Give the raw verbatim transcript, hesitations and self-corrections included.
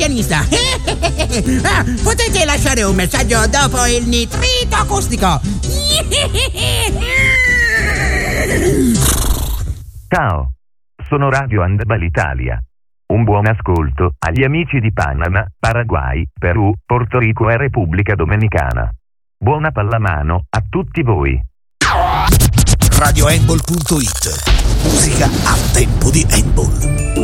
pianista. Ah, potete lasciare un messaggio dopo il nitrito acustico. Ciao, sono Radio Handball Italia. Un buon ascolto agli amici di Panama, Paraguay, Perù, Porto Rico e Repubblica Dominicana. Buona pallamano a tutti voi. Radio Handball punto it. Musica a tempo di handball.